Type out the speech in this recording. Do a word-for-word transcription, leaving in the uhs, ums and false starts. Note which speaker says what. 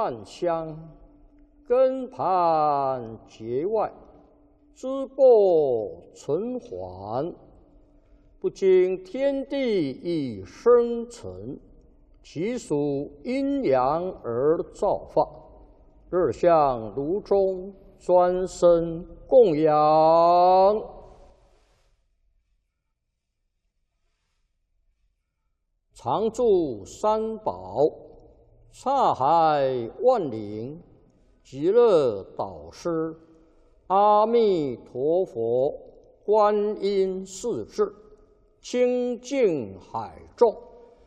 Speaker 1: 万香，根盘结外，枝播存还。不经天地以生成，其属阴阳而造化。日向炉中，专生供养。常住三宝，刹海万灵，极乐导师，阿弥陀佛，观音世智，清净海众。